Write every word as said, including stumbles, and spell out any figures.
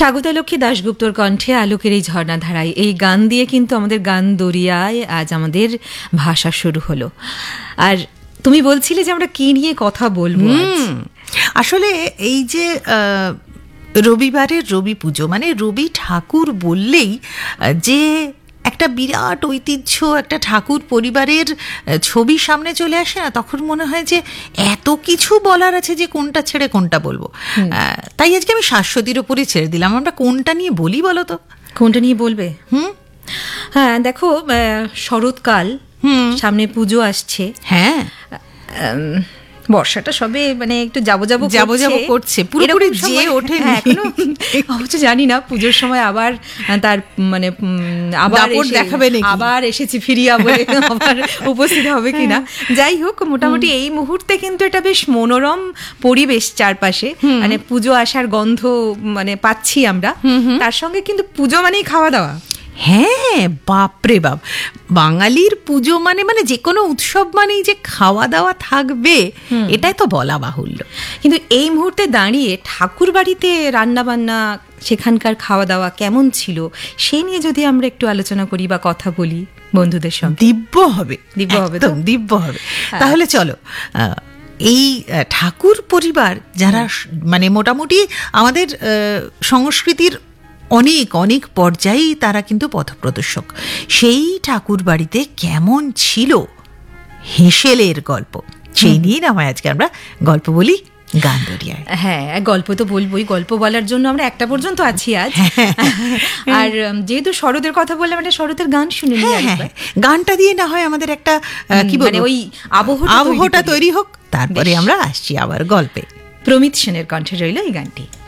স্বাগতালক্ষ্মী দাশগুপ্তর কণ্ঠে আলোকের এই ঝর্ণাধারায় এই গান দিয়ে কিন্তু আমাদের গান দরিয়ায় আজ আমাদের ভাষা শুরু হলো। আর তুমি বলছিলে যে আমরা কি নিয়ে কথা বলবো। আসলে এই যে রবিবারের রবি পুজো, মানে রবি ঠাকুর বললেই যে একটা বিরাট ঐতিহ্য, একটা ঠাকুর পরিবারের ছবি সামনে চলে আসে না, তখন মনে হয় যে এত কিছু বলার আছে যে কোনটা ছেড়ে কোনটা বলবো। তাই আজকে আমি শাশ্বতীর ওপরই ছেড়ে দিলাম। আমরা কোনটা নিয়ে বলি বলো তো? কোনটা নিয়ে বলবে? হুম হ্যাঁ দেখো, শরৎকাল, সামনে পুজো আসছে। হ্যাঁ, বর্ষাটা সবে মানে একটু যাবো যাবো যাবো যাবো করছে, পুরোপুরি যে ওঠে এখনো অবশ্য জানি না পুজোর সময় আবার তার মানে আবার দেখাবে নাকি, আবার এসেছি ফিরিয়া বলে আবার উপস্থিত হবে কিনা। যাই হোক, মোটামুটি এই মুহূর্তে কিন্তু এটা বেশ মনোরম পরিবেশ চারপাশে, মানে পুজো আসার গন্ধ মানে পাচ্ছি আমরা। তার সঙ্গে কিন্তু পুজো মানেই খাওয়া দাওয়া। হ্যাঁ, বাপরে বাপ, বাঙালির পুজো মানে মানে যে কোনো উৎসব মানেই যে খাওয়া দাওয়া থাকবে, এটাই তো বলা বাহুল্য। কিন্তু এই মুহূর্তে দাঁড়িয়ে ঠাকুর বাড়িতে রান্না বান্না, সেখানকার খাওয়া দাওয়া কেমন ছিল সে নিয়ে যদি আমরা একটু আলোচনা করি বা কথা বলি বন্ধুদের সঙ্গে, দিব্য হবে, দিব্য হবে, তো দিব্য হবে। তাহলে চলো, এই ঠাকুর পরিবার যারা মানে মোটামুটি আমাদের সংস্কৃতির অনেক অনেক পর্যায়েই তারা কিন্তু পথপ্রদর্শক, সেই ঠাকুর বাড়িতে কেমন ছিল হেসেলের গল্প, সেই নিয়ে না হয় আজকে আমরা গল্প বলি গান দরিয়ায়। হ্যাঁ, গল্প তো বলবোই, গল্প বলার জন্য আমরা একটা পর্যন্ত আছি আজ। আর যেহেতু শরতের কথা বললাম, একটা শরতের গান শুনে নিই। গানটা দিয়ে না হয় আমাদের একটা কি বলবো, ওই আবহটা তৈরি হোক, তারপরে আমরা আসছি আবার গল্পে। প্রমিত সেনের কণ্ঠে রইল এই গানটি।